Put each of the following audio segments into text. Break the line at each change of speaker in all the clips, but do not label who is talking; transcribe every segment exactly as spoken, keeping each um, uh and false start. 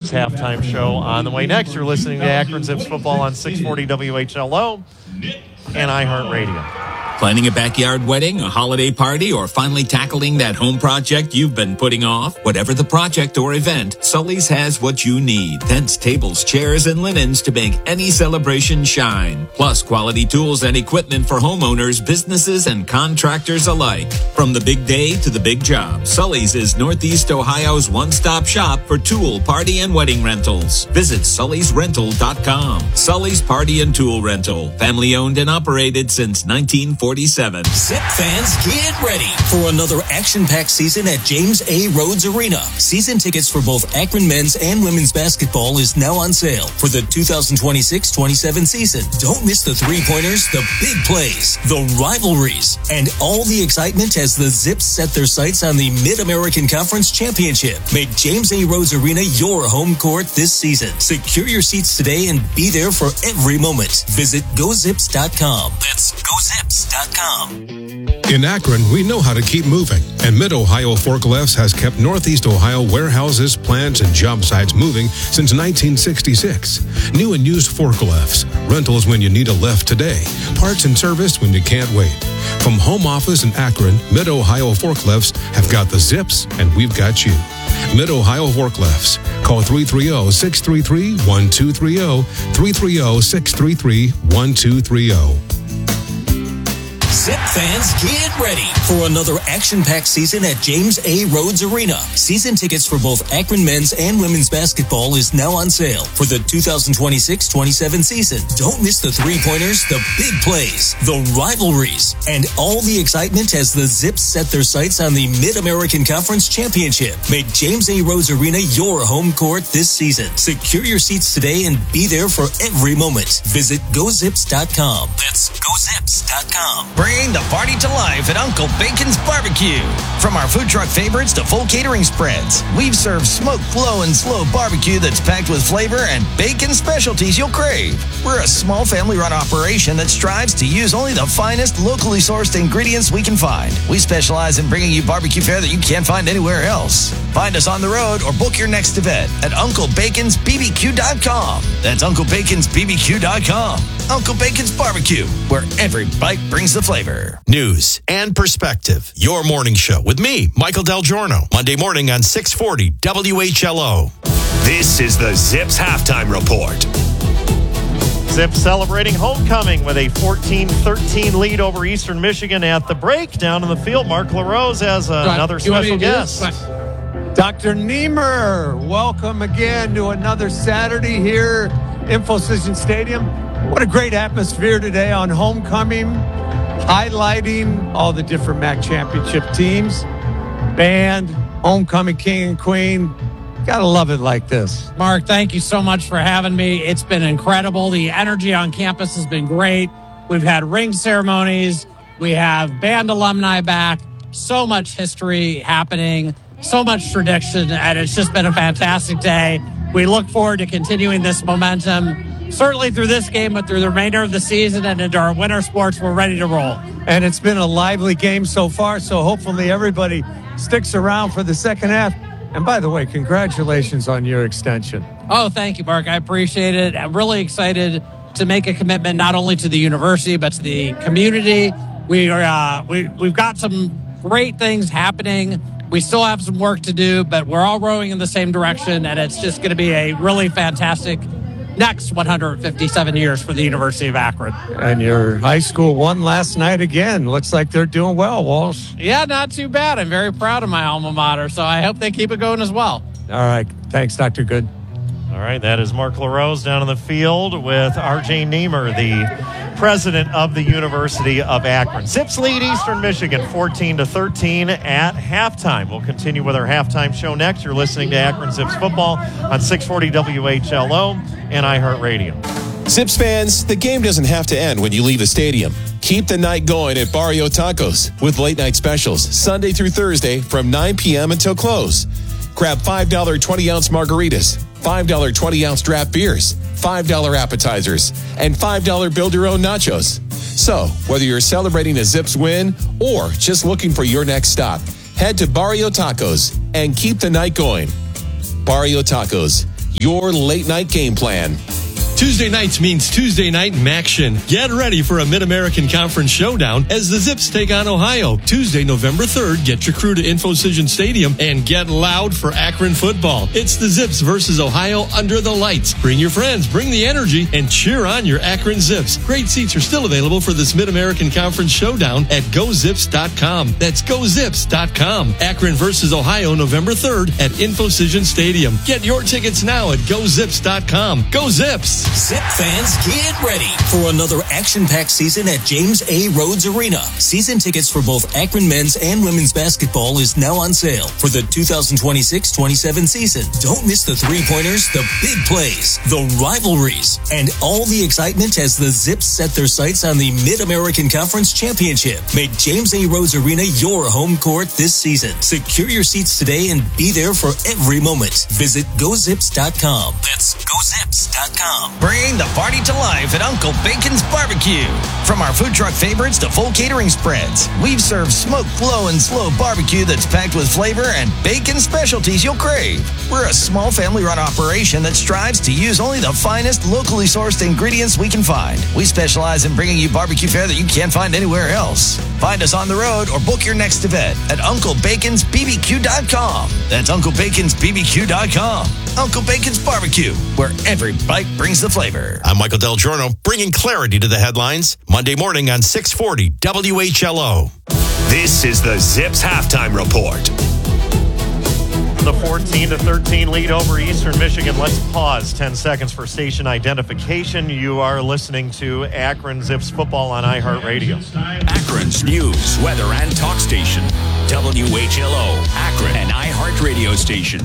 Zips halftime show on the way next. You're listening to Akron Zips football on six forty W H L O and iHeartRadio.
Planning a backyard wedding, a holiday party, or finally tackling that home project you've been putting off? Whatever the project or event, Sully's has what you need. Tents, tables, chairs, and linens to make any celebration shine. Plus quality tools and equipment for homeowners, businesses, and contractors alike. From the big day to the big job, Sully's is Northeast Ohio's one-stop shop for tool, party, and wedding rentals. Visit Sully's Rental dot com. Sully's Party and Tool Rental. Family owned and operated since nineteen forty-seven.
Zip fans, get ready for another action-packed season at James A. Rhodes Arena. Season tickets for both Akron men's and women's basketball is now on sale for the two thousand twenty-six twenty-seven season. Don't miss the three-pointers, the big plays, the rivalries, and all the excitement as the Zips set their sights on the Mid-American Conference Championship. Make James A. Rhodes Arena your home court this season. Secure your seats today and be there for every moment. Visit go zips dot com. That's go zips dot com.
In Akron, we know how to keep moving, and Mid-Ohio Forklifts has kept Northeast Ohio warehouses, plants, and job sites moving since nineteen sixty-six. New and used forklifts, rentals when you need a lift today, parts and service when you can't wait. From home office in Akron, Mid-Ohio Forklifts have got the Zips, and we've got you. Mid-Ohio Forklifts. Call three three zero, six three three, one two three zero, three three zero, six three three, one two three zero.
Zip fans, get ready for another action-packed season at James A. Rhodes Arena. Season tickets for both Akron men's and women's basketball is now on sale for the two thousand twenty-six twenty-seven season. Don't miss the three-pointers, the big plays, the rivalries, and all the excitement as the Zips set their sights on the Mid-American Conference Championship. Make James A. Rhodes Arena your home court this season. Secure your seats today and be there for every moment. Visit go zips dot com. That's go zips dot com.
Bring the party to life at Uncle Bacon's Barbecue. From our food truck favorites to full catering spreads, we've served smoked, glow, and slow barbecue that's packed with flavor and bacon specialties you'll crave. We're a small family-run operation that strives to use only the finest locally sourced ingredients we can find. We specialize in bringing you barbecue fare that you can't find anywhere else. Find us on the road or book your next event at uncle bacons b b q dot com. That's uncle bacons b b q dot com. Uncle Bacon's Barbecue, where every bite brings the flavor.
News and perspective. Your morning show with me, Michael Del Giorno. Monday morning on six forty W H L O. This is the Zips Halftime Report.
Zips celebrating homecoming with a fourteen thirteen lead over Eastern Michigan at the break. Down in the field, Mark LaRose has another special guest.
Doctor Niemer, welcome again to another Saturday here, InfoCision Stadium. What a great atmosphere today on homecoming, highlighting all the different M A C championship teams, band, homecoming king and queen. Gotta love it like this.
Mark, thank you so much for having me. It's been incredible. The energy on campus has been great. We've had ring ceremonies. We have band alumni back. So much history happening. So much tradition. And it's just been a fantastic day. We look forward to continuing this momentum. Certainly through this game, but through the remainder of the season and into our winter sports, we're ready to roll.
And it's been a lively game so far, so hopefully everybody sticks around for the second half. And by the way, congratulations on your extension.
Oh, thank you, Mark. I appreciate it. I'm really excited to make a commitment not only to the university, but to the community. We are, uh, we, we've got some great things happening. We still have some work to do, but we're all rowing in the same direction, and it's just going to be a really fantastic next one hundred fifty-seven years for the University of Akron.
And your high school won last night again. Looks like they're doing well, Walsh.
Yeah, not too bad. I'm very proud of my alma mater, so I hope they keep it going as well.
All right. Thanks, Doctor Good.
All right, that is Mark LaRose down in the field with R J Niemer, the president of the University of Akron. Zips lead Eastern Michigan fourteen to thirteen at halftime. We'll continue with our halftime show next. You're listening to Akron Zips football on six forty W H L O and iHeartRadio.
Zips fans, the game doesn't have to end when you leave the stadium. Keep the night going at Barrio Tacos with late night specials Sunday through Thursday from nine p.m. until close. Grab five dollar twenty-ounce margaritas, five dollar twenty-ounce draft beers, five dollar appetizers, and five dollar build-your-own nachos. So, whether you're celebrating a Zips win or just looking for your next stop, head to Barrio Tacos and keep the night going. Barrio Tacos, your late night game plan.
Tuesday nights means Tuesday night Maction. Get ready for a Mid-American Conference showdown as the Zips take on Ohio. Tuesday, November third, get your crew to InfoCision Stadium and get loud for Akron football. It's the Zips versus Ohio under the lights. Bring your friends, bring the energy, and cheer on your Akron Zips. Great seats are still available for this Mid-American Conference showdown at go zips dot com. That's go zips dot com. Akron versus Ohio, November third at InfoCision Stadium. Get your tickets now at go zips dot com. Go Zips!
Zip fans, get ready for another action-packed season at James A. Rhodes Arena. Season tickets for both Akron men's and women's basketball is now on sale for the two thousand twenty-six twenty-seven season. Don't miss the three-pointers, the big plays, the rivalries, and all the excitement as the Zips set their sights on the Mid-American Conference Championship. Make James A. Rhodes Arena your home court this season. Secure your seats today and be there for every moment. Visit go zips dot com. That's go zips dot com.
Bring the party to life at Uncle Bacon's Barbecue. From our food truck favorites to full catering spreads, we've served smoked, glow, and slow barbecue that's packed with flavor and bacon specialties you'll crave. We're a small family-run operation that strives to use only the finest, locally sourced ingredients we can find. We specialize in bringing you barbecue fare that you can't find anywhere else. Find us on the road or book your next event at uncle bacons b b q dot com. That's uncle bacons b b q dot com. Uncle Bacon's Barbecue, where every bite brings the flavor.
I'm Michael Del Giorno, bringing clarity to the headlines. Monday morning on six forty W H L O.
This is the Zips Halftime Report.
The fourteen to thirteen lead over Eastern Michigan. Let's pause ten seconds for station identification. You are listening to Akron Zips football on iHeartRadio.
Akron's news, weather, and talk station. W H L O, Akron, and iHeartRadio station.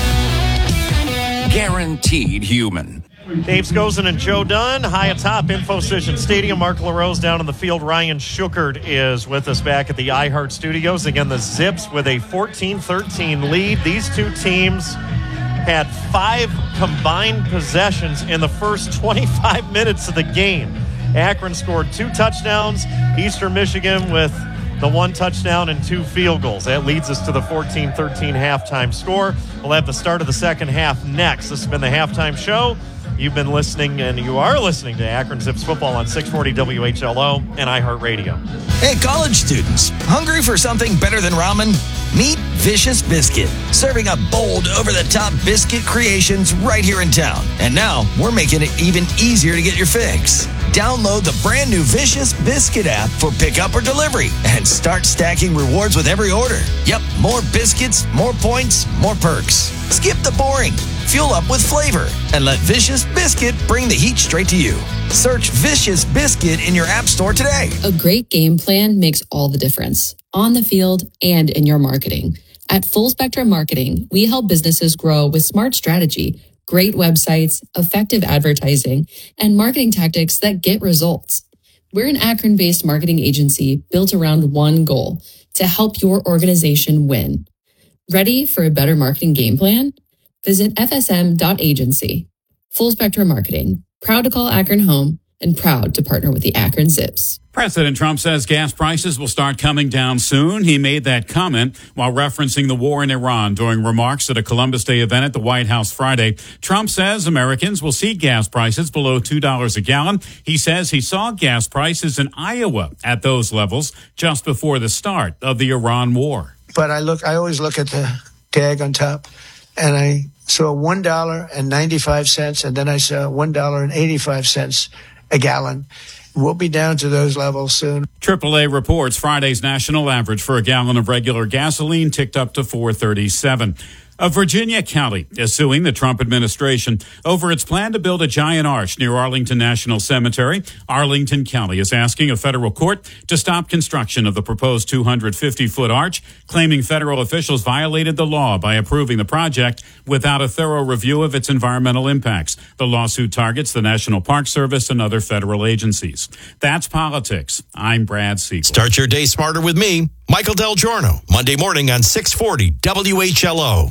Guaranteed human.
Dave Scozen and Joe Dunn, high atop InfoCision Stadium. Mark LaRose down in the field. Ryan Schuchert is with us back at the iHeart Studios. Again, the Zips with a fourteen thirteen lead. These two teams had five combined possessions in the first twenty-five minutes of the game. Akron scored two touchdowns. Eastern Michigan with the one touchdown and two field goals. That leads us to the fourteen thirteen halftime score. We'll have the start of the second half next. This has been the halftime show. You've been listening, and you are listening to Akron Zips football on six forty W H L O and iHeartRadio.
Hey, college students, hungry for something better than ramen? Meet Vicious Biscuit, serving up bold, over-the-top biscuit creations right here in town. And now, we're making it even easier to get your fix. Download the brand new Vicious Biscuit app for pickup or delivery and start stacking rewards with every order. Yep, more biscuits, more points, more perks. Skip the boring. Fuel up with flavor and let Vicious Biscuit bring the heat straight to you. Search Vicious Biscuit in your app store today.
A great game plan makes all the difference on the field and in your marketing. At Full Spectrum Marketing, we help businesses grow with smart strategy, great websites, effective advertising, and marketing tactics that get results. We're an Akron-based marketing agency built around one goal: to help your organization win. Ready for a better marketing game plan? Visit f s m dot agency. Full Spectrum Marketing, proud to call Akron home and proud to partner with the Akron Zips.
President Trump says gas prices will start coming down soon. He made that comment while referencing the war in Iran during remarks at a Columbus Day event at the White House Friday. Trump says Americans will see gas prices below two dollars a gallon. He says he saw gas prices in Iowa at those levels just before the start of the Iran war.
But I look, I always look at the tag on top, and I saw one dollar and ninety-five cents, and then I saw one dollar and eighty-five cents a gallon. We'll be down to those levels soon.
triple A reports Friday's national average for a gallon of regular gasoline ticked up to four thirty-seven. A Virginia county is suing the Trump administration over its plan to build a giant arch near Arlington National Cemetery. Arlington County is asking a federal court to stop construction of the proposed two hundred fifty foot arch, claiming federal officials violated the law by approving the project without a thorough review of its environmental impacts. The lawsuit targets the National Park Service and other federal agencies. That's politics. I'm Brad Siegel.
Start your day smarter with me, Michael Del Giorno, Monday morning on six forty W H L O.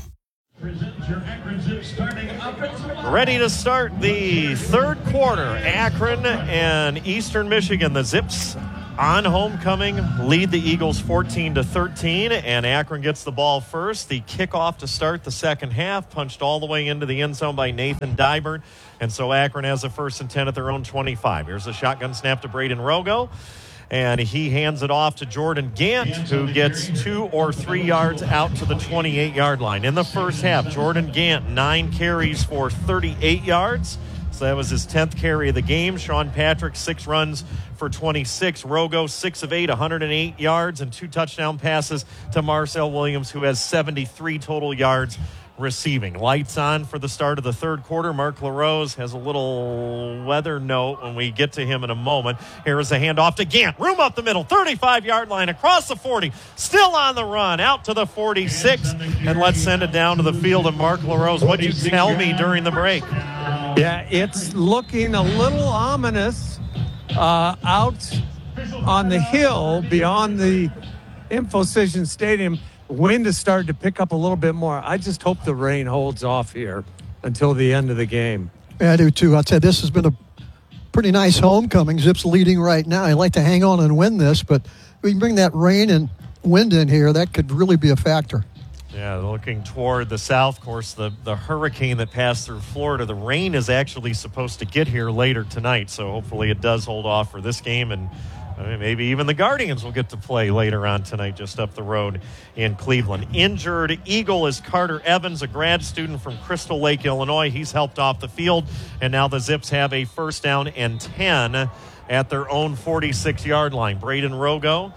Ready to start the third quarter. Akron and Eastern Michigan. The Zips on homecoming lead the Eagles fourteen to thirteen, and Akron gets the ball first. The kickoff to start the second half, punched all the way into the end zone by Nathan Dybert, and so Akron has a first and ten at their own twenty-five. Here's a shotgun snap to Braden Rogo, and he hands it off to Jordan Gant, who gets two or three yards out to the twenty-eight-yard line. In the first half, Jordan Gant, nine carries for thirty-eight yards. So that was his tenth carry of the game. Sean Patrick, six runs for twenty-six. Rogo, six of eight, one hundred eight yards, and two touchdown passes to Marcel Williams, who has seventy-three total yards receiving. Lights on for the start of the third quarter. Mark LaRose has a little weather note when we get to him in a moment. Here is a handoff to Gant. Room up the middle, thirty-five-yard line, across the forty. Still on the run, out to the forty-six. And let's send it down to the field. And Mark LaRose, what'd you tell me during the break?
Yeah, it's looking a little ominous uh, out on the hill beyond the Infocision Stadium. Wind is starting to pick up a little bit more. I just hope the rain holds off here until the end of the game.
Yeah, I do too. I'd say this has been a pretty nice homecoming. Zips leading right now. I'd like to hang on and win this, but we can bring that rain and wind in here. That could really be a factor.
Yeah, looking toward the south, of course, the, the hurricane that passed through Florida. The rain is actually supposed to get here later tonight, so hopefully it does hold off for this game, and I mean, maybe even the Guardians will get to play later on tonight just up the road in Cleveland. Injured Eagle is Carter Evans, a grad student from Crystal Lake, Illinois. He's helped off the field, and now the Zips have a first down and ten at their own forty-six-yard line. Braden Rogo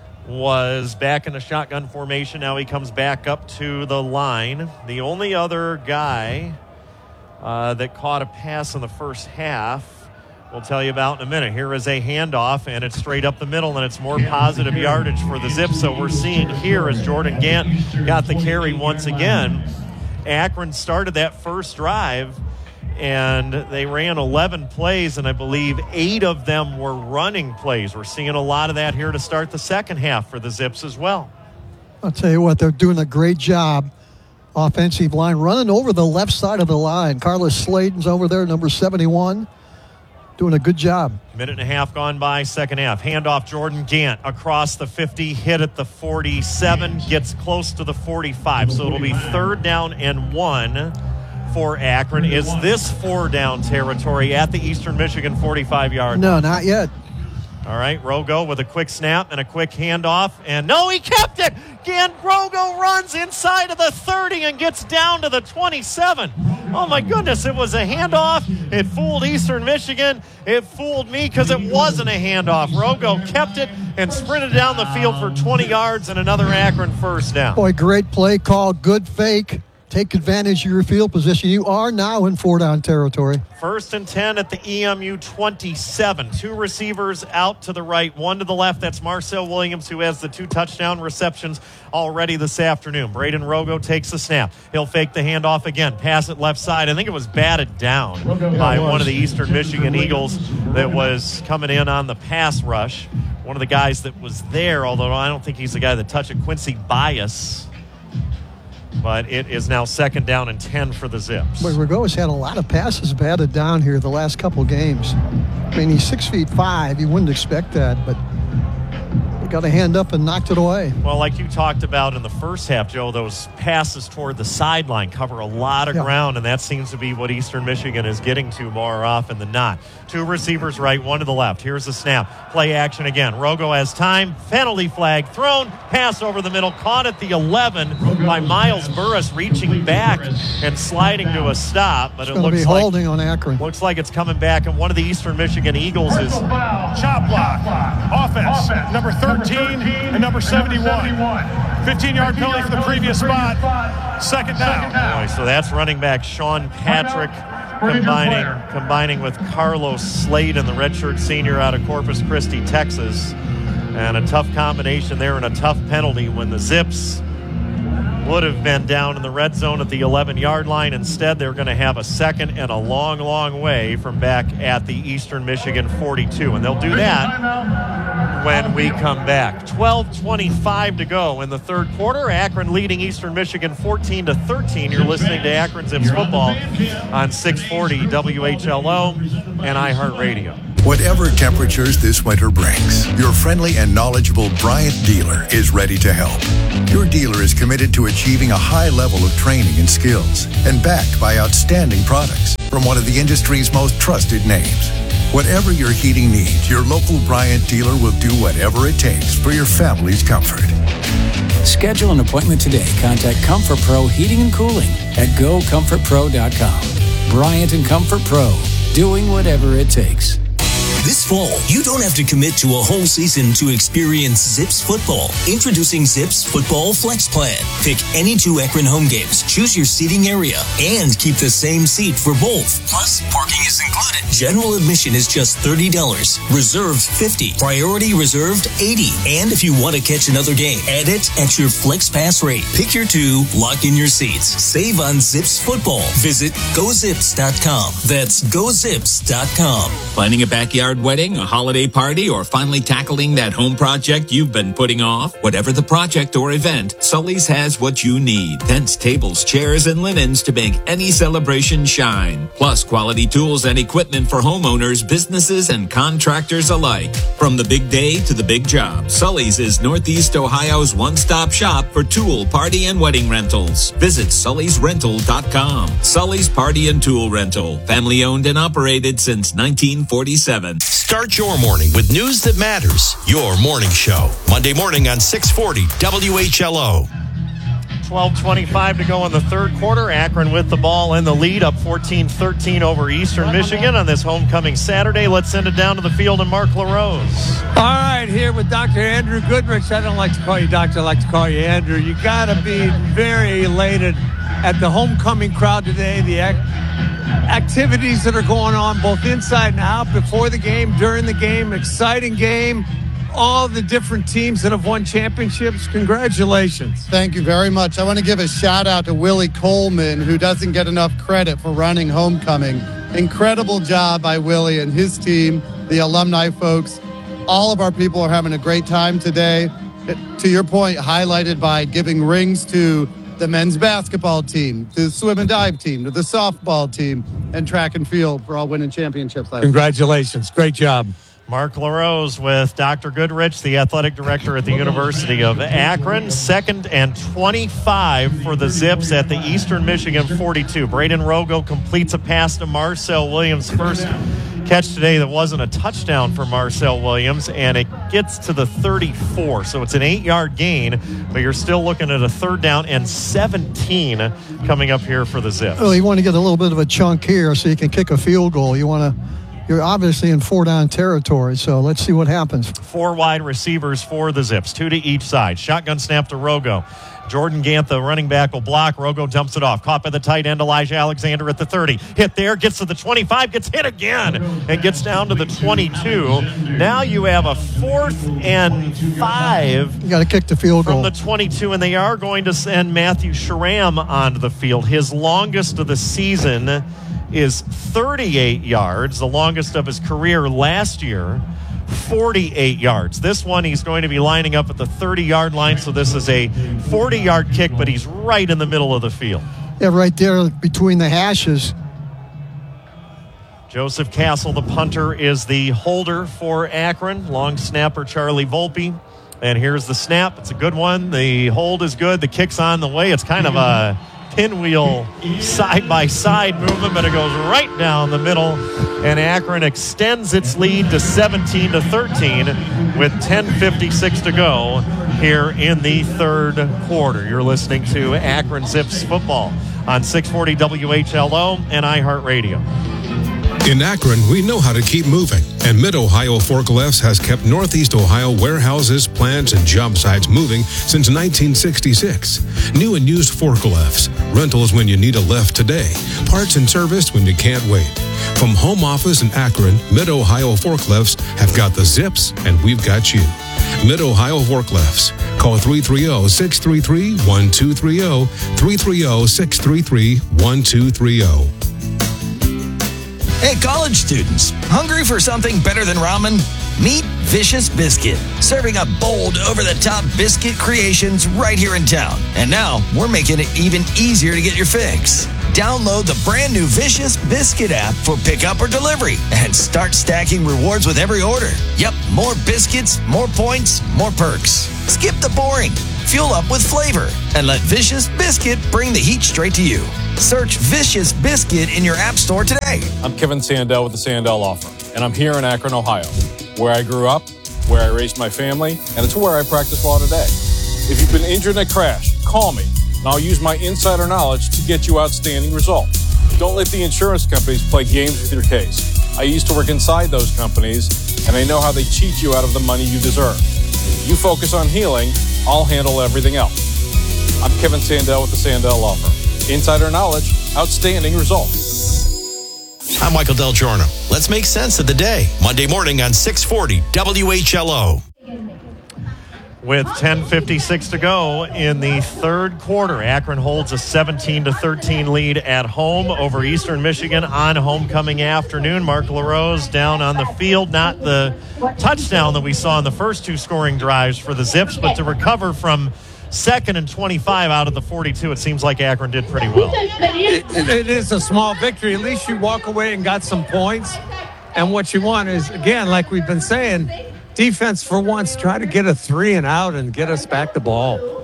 was back in the shotgun formation. Now he comes back up to the line. The only other guy uh, that caught a pass in the first half we'll tell you about in a minute. Here is a handoff, and it's straight up the middle, and it's more positive yardage for the Zips. So we're seeing here as Jordan Gant got the carry once again. Akron started that first drive, and they ran eleven plays, and I believe eight of them were running plays. We're seeing a lot of that here to start the second half for the Zips as well.
I'll tell you what, they're doing a great job. Offensive line running over the left side of the line. Carlos Sladen's over there, number seventy-one. Doing a good job.
Minute and a half gone by, second half. Handoff Jordan Gant across the fifty, hit at the forty-seven, gets close to the forty-five. So it'll be third down and one for Akron. Is this four down territory at the Eastern Michigan forty-five-yard line?
No, not yet.
All right, Rogo with a quick snap and a quick handoff. And no, he kept it. Again, Rogo runs inside of the thirty and gets down to the twenty-seven. Oh, my goodness, it was a handoff. It fooled Eastern Michigan. It fooled me because it wasn't a handoff. Rogo kept it and sprinted down the field for twenty yards and another Akron first down.
Boy, great play call, good fake. Take advantage of your field position. You are now in four-down territory.
First and ten at the E M U twenty-seven. Two receivers out to the right, one to the left. That's Marcel Williams, who has the two touchdown receptions already this afternoon. Braden Rogo takes the snap. He'll fake the handoff again. Pass it left side. I think it was batted down by one of the Eastern Michigan Eagles that was coming in on the pass rush. One of the guys that was there, although I don't think he's the guy that touched it, Quincy Bias. But it is now second down and ten for the Zips.
Boy, Rogo's had a lot of passes batted down here the last couple games. I mean, he's six feet five. You wouldn't expect that, but he got a hand up and knocked it away.
Well, like you talked about in the first half, Joe, those passes toward the sideline cover a lot of yeah. ground, and that seems to be what Eastern Michigan is getting to more often than not. Two receivers right, one to the left. Here's the snap. Play action again. Rogo has time. Penalty flag thrown. Pass over the middle. Caught at the eleven by Miles Burris, reaching back and sliding to a stop. But
it's
it looks
be
like
holding on Akron.
Looks like it's coming back, and one of the Eastern Michigan Eagles is
chop block. Offense, Offense. number thirteen and number seventy-one. fifteen-yard penalty for the previous spot. Second down.
Boy, so that's running back Sean Patrick combining combining with Carlos Sladen, the redshirt senior out of Corpus Christi, Texas. And a tough combination there and a tough penalty when the Zips would have been down in the red zone at the eleven-yard line. Instead, they're going to have a second and a long, long way from back at the Eastern Michigan forty-two. And they'll do that when we come back. twelve twenty-five to go in the third quarter. Akron leading Eastern Michigan fourteen to thirteen. You're listening to Akron Zips football on six forty W H L O and iHeartRadio.
Whatever temperatures this winter brings, your friendly and knowledgeable Bryant dealer is ready to help. Your dealer is committed to achieving a high level of training and skills and backed by outstanding products from one of the industry's most trusted names. Whatever your heating needs, your local Bryant dealer will do whatever it takes for your family's comfort.
Schedule an appointment today. Contact Comfort Pro Heating and Cooling at go comfort pro dot com. Bryant and Comfort Pro, doing whatever it takes.
This fall, you don't have to commit to a whole season to experience Zips football. Introducing Zips Football Flex Plan. Pick any two Akron home games, choose your seating area, and keep the same seat for both. Plus, parking is included. General admission is just thirty dollars. Reserved fifty dollars. Priority reserved eighty dollars. And if you want to catch another game, add it at your Flex Pass rate. Pick your two, lock in your seats. Save on Zips football. Visit go zips dot com. That's go zips dot com.
Planning a backyard wedding, a holiday party, or finally tackling that home project you've been putting off? Whatever the project or event, Sully's has what you need. Tents, tables, chairs, and linens to make any celebration shine. Plus quality tools and equipment for homeowners, businesses, and contractors alike. From the big day to the big job, Sully's is Northeast Ohio's one-stop shop for tool, party, and wedding rentals. Visit sullys rental dot com. Sully's Party and Tool Rental. Family owned and operated since nineteen forty-seven.
Start your morning with news that matters. Your morning show. Monday morning on six forty W H L O.
twelve twenty-five to go in the third quarter. Akron with the ball in the lead, up fourteen thirteen over Eastern Michigan on this homecoming Saturday. Let's send it down to the field and Mark LaRose.
All right, here with Doctor Andrew Goodrich. I don't like to call you doctor, I like to call you Andrew. You got to be very elated at the homecoming crowd today, the ac- activities that are going on both inside and out, before the game, during the game, exciting game, all the different teams that have won championships. Congratulations.
Thank you very much. I want to give a shout out to Willie Coleman, who doesn't get enough credit for running homecoming. Incredible job by Willie and his team, the alumni folks. All of our people are having a great time today. To your point, highlighted by giving rings to the men's basketball team, to the swim and dive team, to the softball team, and track and field for all winning championships last
Congratulations. Great job.
Mark LaRose with Doctor Goodrich, the athletic director at the University of Akron. Second and twenty-five for the Zips at the Eastern Michigan forty-two. Braden Rogo completes a pass to Marcel Williams. First catch today that wasn't a touchdown for Marcel Williams, and it gets to the thirty-four. So it's an eight-yard gain, but you're still looking at a third down and seventeen coming up here for the Zips.
Well, you want to get a little bit of a chunk here so you can kick a field goal. You want to You're obviously in four-down territory, so let's see what happens.
Four wide receivers for the Zips, two to each side. Shotgun snap to Rogo. Jordan Gant, the running back, will block. Rogo dumps it off. Caught by the tight end, Elijah Alexander at the thirty. Hit there, gets to the twenty-five, gets hit again, and gets down to the twenty-two. Now you have a fourth and five.
You got to kick the field
from
goal.
the twenty-two, and they are going to send Matthew Sharam onto the field. His longest of the season is thirty-eight yards, the longest of his career last year, forty-eight yards. This one he's going to be lining up at the thirty-yard line, so this is a forty-yard kick, but he's right in the middle of the field.
Yeah, right there between the hashes.
Joseph Castle, the punter, is the holder for Akron. Long snapper Charlie Volpe. And here's the snap. It's a good one. The hold is good. The kick's on the way. It's kind of a pinwheel side-by-side movement, but it goes right down the middle, and Akron extends its lead to seventeen to thirteen with ten fifty-six to go here in the third quarter. You're listening to Akron Zips football on six forty W H L O and iHeartRadio.
In Akron, we know how to keep moving, and Mid-Ohio Forklifts has kept Northeast Ohio warehouses, plants, and job sites moving since nineteen sixty-six. New and used forklifts, rentals when you need a lift today, parts and service when you can't wait. From home office in Akron, Mid-Ohio Forklifts have got the Zips, and we've got you. Mid-Ohio Forklifts. Call three three zero, six three three, one two three zero, three three zero, six three three, one two three zero.
Hey, college students, hungry for something better than ramen? Meet Vicious Biscuit, serving up bold, over-the-top biscuit creations right here in town. And now, we're making it even easier to get your fix. Download the brand new Vicious Biscuit app for pickup or delivery and start stacking rewards with every order. Yep, more biscuits, more points, more perks. Skip the boring. Fuel up with flavor and let Vicious Biscuit bring the heat straight to you. Search Vicious Biscuit in your app store today.
I'm Kevin Sandell with the Sandell Law Firm, and I'm here in Akron, Ohio, where I grew up, where I raised my family, and it's where I practice law today. If you've been injured in a crash, call me, and I'll use my insider knowledge to get you outstanding results. Don't let the insurance companies play games with your case. I used to work inside those companies, and I know how they cheat you out of the money you deserve. You focus on healing, I'll handle everything else. I'm Kevin Sandell with the Sandell Law Firm. Insider knowledge, outstanding results.
I'm Michael Del Giorno. Let's make sense of the day. Monday morning on six forty W H L O.
With ten fifty-six to go in the third quarter, Akron holds a seventeen to thirteen lead at home over Eastern Michigan on homecoming afternoon. Mark LaRose down on the field. Not the touchdown that we saw in the first two scoring drives for the Zips, but to recover from second and twenty-five out of the forty-two, it seems like Akron did pretty well.
It, it is a small victory. At least you walk away and got some points. And what you want is, again, like we've been saying, defense for once, try to get a three and out and get us back the ball.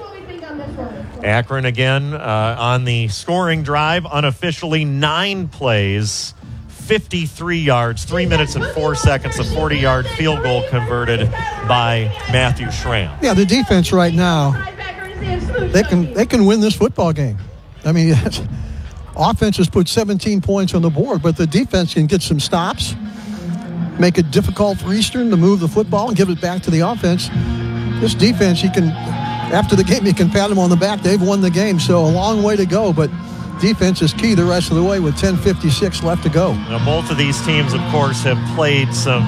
Akron again uh, on the scoring drive, unofficially nine plays, fifty-three yards, three minutes and four seconds, a forty-yard field goal converted by Matthew Schramm.
Yeah, the defense right now, they can they can win this football game. I mean, offense has put seventeen points on the board, but the defense can get some stops, make it difficult for Eastern to move the football and give it back to the offense. This defense, you can, after the game, you can pat them on the back. They've won the game, so a long way to go, but defense is key the rest of the way with ten fifty-six left to go.
Now, both of these teams, of course, have played some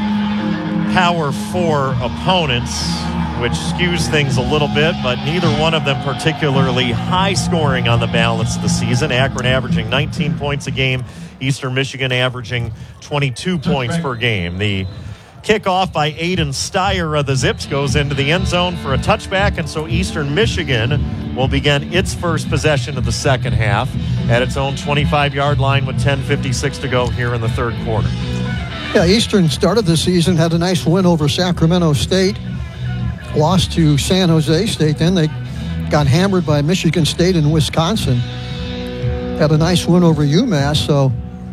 Power Four opponents, which skews things a little bit, but neither one of them particularly high scoring on the balance of the season. Akron averaging nineteen points a game, Eastern Michigan averaging twenty-two points per game. The kickoff by Aiden Steyer of the Zips goes into the end zone for a touchback, and so Eastern Michigan will begin its first possession of the second half at its own twenty-five-yard line with ten fifty-six to go here in the third quarter.
Yeah, Eastern started the season, had a nice win over Sacramento State, lost to San Jose State, then they got hammered by Michigan State and Wisconsin, had a nice win over UMass, so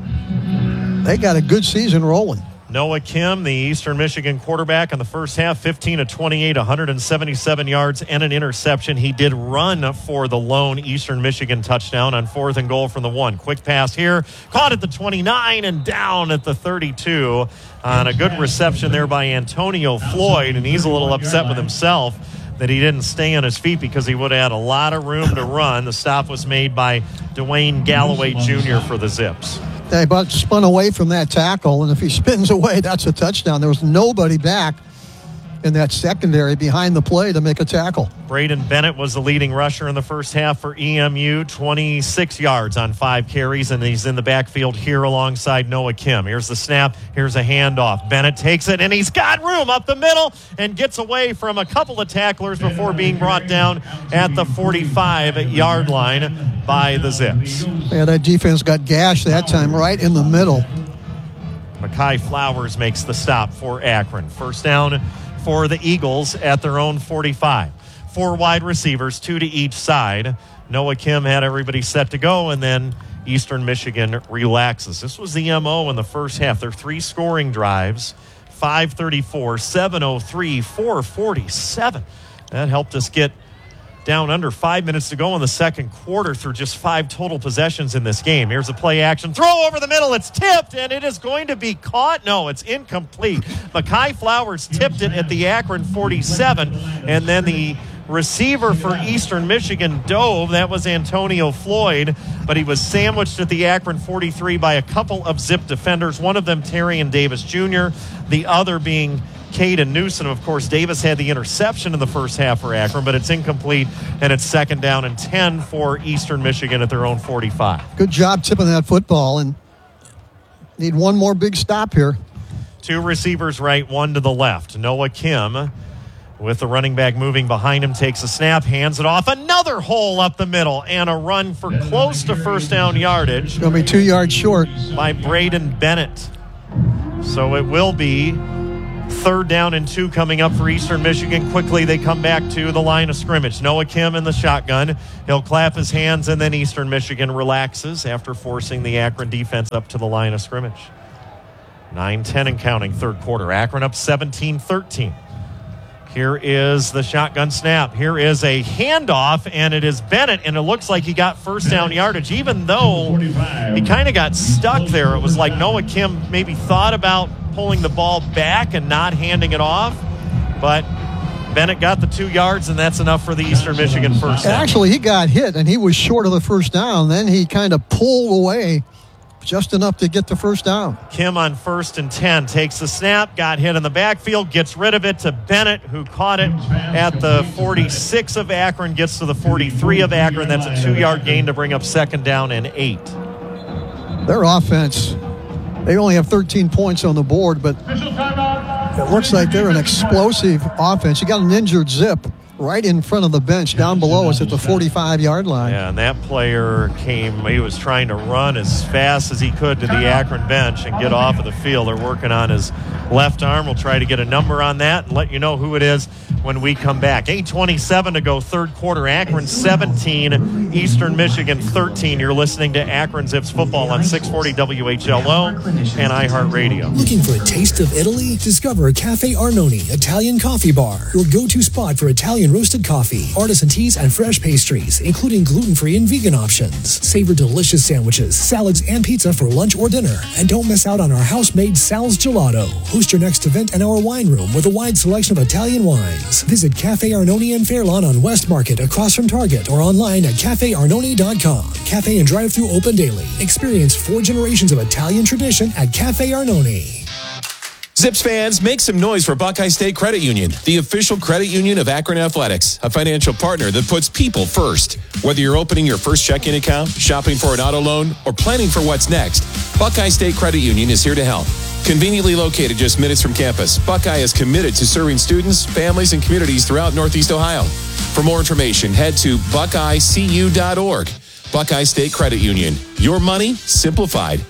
they got a good season rolling.
Noah Kim, the Eastern Michigan quarterback in the first half, fifteen of twenty-eight, one hundred seventy-seven yards and an interception. He did run for the lone Eastern Michigan touchdown on fourth and goal from the one. Quick pass here, caught at the twenty-nine and down at the thirty-two on a good reception there by Antonio Floyd, and he's a little upset with himself that he didn't stay on his feet because he would have had a lot of room to run. The stop was made by Dwayne Galloway Junior for the Zips.
They about spun away from that tackle, and if he spins away, that's a touchdown. There was nobody back in that secondary behind the play to make a tackle.
Braden Bennett was the leading rusher in the first half for E M U, twenty-six yards on five carries, and he's in the backfield here alongside Noah Kim. Here's the snap. Here's a handoff. Bennett takes it, and he's got room up the middle and gets away from a couple of tacklers before being brought down at the forty-five-yard line by the Zips.
Yeah, that defense got gashed that time right in the middle.
Mekhi Flowers makes the stop for Akron. First down for the Eagles at their own forty-five. Four wide receivers, two to each side. Noah Kim had everybody set to go, and then Eastern Michigan relaxes. This was the M O in the first half. Their three scoring drives, five thirty-four, seven oh three, four forty-seven. That helped us get down under five minutes to go in the second quarter through just five total possessions in this game. Here's a play action. Throw over the middle. It's tipped, and it is going to be caught. No, it's incomplete. Mekhi Flowers tipped it at the Akron forty-seven, and then the receiver for Eastern Michigan dove. That was Antonio Floyd, but he was sandwiched at the Akron forty-three by a couple of Zip defenders, one of them Terrion Davis Junior, the other being Caden Newsom. Of course, Davis had the interception in the first half for Akron, but it's incomplete, and it's second down and ten for Eastern Michigan at their own forty-five.
Good job tipping that football, and need one more big stop here.
Two receivers right, one to the left. Noah Kim, with the running back moving behind him, takes a snap, hands it off. Another hole up the middle, and a run for close to first down yardage.
Going to be two yards short.
By Braden Bennett. So it will be third down and two coming up for Eastern Michigan. Quickly, they come back to the line of scrimmage. Noah Kim in the shotgun. He'll clap his hands, and then Eastern Michigan relaxes after forcing the Akron defense up to the line of scrimmage. nine ten and counting, third quarter. Akron up seventeen thirteen. Here is the shotgun snap. Here is a handoff, and it is Bennett, and it looks like he got first down yardage, even though he kind of got stuck there. It was like Noah Kim maybe thought about pulling the ball back and not handing it off, but Bennett got the two yards, and that's enough for the Eastern Michigan first down.
Actually, he got hit, and he was short of the first down. Then he kind of pulled away just enough to get the first down.
Kim on first and ten takes the snap, got hit in the backfield, gets rid of it to Bennett, who caught it at the forty-six of Akron, gets to the forty-three of Akron. That's a two-yard gain to bring up second down and eight.
Their offense, they only have thirteen points on the board, but it looks like they're an explosive offense. You got an injured Zip right in front of the bench. Down below us at the forty-five-yard line.
Yeah, and that player came, he was trying to run as fast as he could to the Akron bench and get off of the field. They're working on his left arm. We'll try to get a number on that and let you know who it is when we come back. eight twenty-seven to go, third quarter. Akron seventeen, Eastern Michigan thirteen. You're listening to Akron Zips football on six forty W H L O and iHeartRadio.
Looking for a taste of Italy? Discover Cafe Arnone Italian Coffee Bar, your go-to spot for Italian roasted coffee, artisan teas, and fresh pastries, including gluten-free and vegan options. Savor delicious sandwiches, salads, and pizza for lunch or dinner. And don't miss out on our house-made Sal's Gelato. Host your next event in our wine room with a wide selection of Italian wines. Visit Cafe Arnone in Fairlawn on West Market across from Target or online at cafe arnone dot com. Cafe and drive-thru open daily. Experience four generations of Italian tradition at Cafe Arnone.
Zips fans, make some noise for Buckeye State Credit Union, the official credit union of Akron Athletics, a financial partner that puts people first. Whether you're opening your first checking account, shopping for an auto loan, or planning for what's next, Buckeye State Credit Union is here to help. Conveniently located just minutes from campus, Buckeye is committed to serving students, families, and communities throughout Northeast Ohio. For more information, head to buckeye c u dot org. Buckeye State Credit Union. Your money simplified.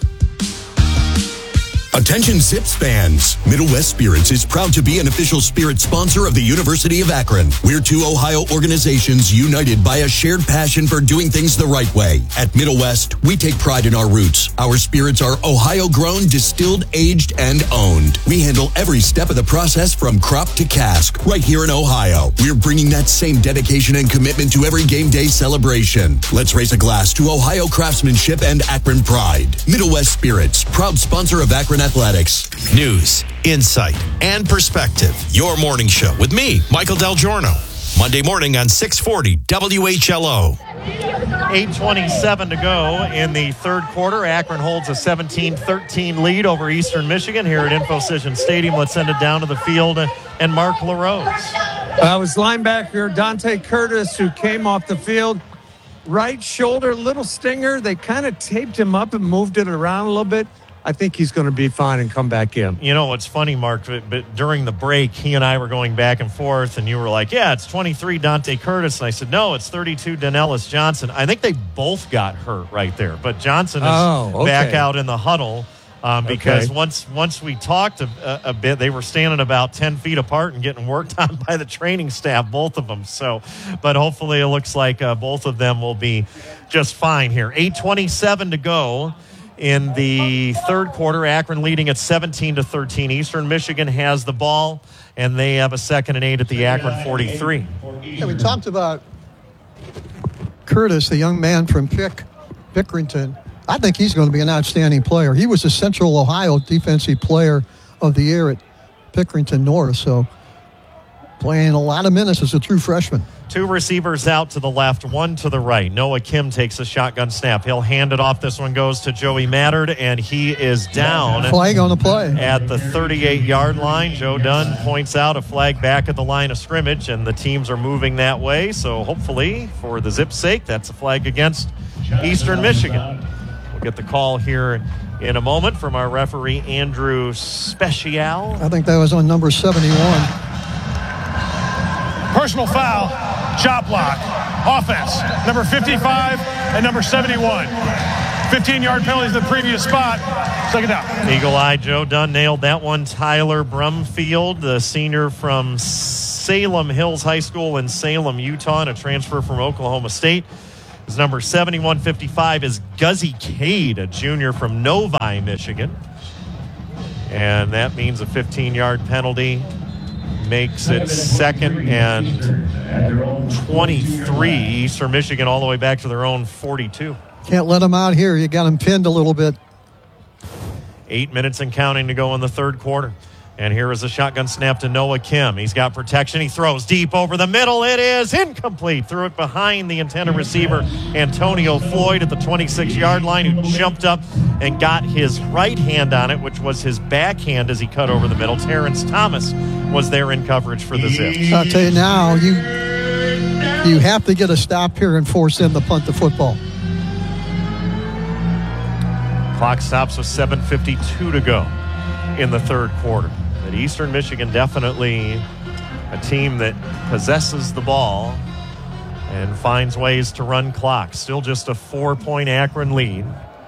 Attention Zips fans. Middle West Spirits is proud to be an official spirit sponsor of the University of Akron. We're two Ohio organizations united by a shared passion for doing things the right way. At Middle West, we take pride in our roots. Our spirits are Ohio-grown, distilled, aged, and owned. We handle every step of the process from crop to cask right here in Ohio. We're bringing that same dedication and commitment to every game day celebration. Let's raise a glass to Ohio craftsmanship and Akron pride. Middle West Spirits, proud sponsor of Akron Athletics.
News, insight, and perspective. Your morning show with me, Michael Del Giorno. Monday morning on six forty W H L O.
eight twenty-seven to go in the third quarter. Akron holds a seventeen thirteen lead over Eastern Michigan here at InfoCision Stadium. Let's send it down to the field and Mark LaRose.
Uh, it was linebacker Dante Curtis who came off the field. Right shoulder, little stinger. They kind of taped him up and moved it around a little bit. I think he's going to be fine and come back in.
You know, what's funny, Mark, but, but during the break, he and I were going back and forth, and you were like, yeah, it's twenty-three Dante Curtis. And I said, no, it's thirty-two Danellis Johnson. I think they both got hurt right there. But Johnson is
oh, okay.
back out in the huddle um, because
okay.
once once we talked a, a bit, they were standing about ten feet apart and getting worked on by the training staff, both of them. So, but hopefully it looks like uh, both of them will be just fine here. eight twenty-seven to go. In the third quarter, Akron leading at seventeen to thirteen. Eastern Michigan has the ball, and they have a second and eight at the Akron forty-three.
Yeah, we talked about Curtis, the young man from Pick, Pickerington. I think he's going to be an outstanding player. He was the Central Ohio Defensive Player of the Year at Pickerington North, so playing a lot of minutes as a true freshman.
Two receivers out to the left, one to the right. Noah Kim takes a shotgun snap. He'll hand it off. This one goes to Joey Mattard, and he is down.
Flag on the play.
At the thirty-eight-yard line. Joe Dunn points out a flag back at the line of scrimmage, and the teams are moving that way. So hopefully, for the Zip's sake, that's a flag against Eastern Michigan. Get the call here in a moment from our referee, Andrew Special.
I think that was on number seventy-one.
Personal foul, chop block, offense, number fifty-five and number seventy-one. fifteen-yard penalties in the previous spot. Second down.
Eagle Eye Joe Dunn nailed that one. Tyler Brumfield, the senior from Salem Hills High School in Salem, Utah, and a transfer from Oklahoma State. His number seventy-one fifty-five is Guzzy Cade, a junior from Novi, Michigan. And that means a fifteen-yard penalty makes it second and twenty-three. Eastern Michigan all the way back to their own forty-two.
Can't let them out here. You got them pinned a little bit.
Eight minutes and counting to go in the third quarter. And here is a shotgun snap to Noah Kim. He's got protection. He throws deep over the middle. It is incomplete. Threw it behind the intended receiver, Antonio Floyd, at the twenty-six-yard line, who jumped up and got his right hand on it, which was his backhand as he cut over the middle. Terrence Thomas was there in coverage for the Zips.
I'll tell you now, you, you have to get a stop here and force them to punt the football.
Clock stops with seven fifty-two to go in the third quarter. But Eastern Michigan definitely a team that possesses the ball and finds ways to run clock. Still just a four-point Akron lead.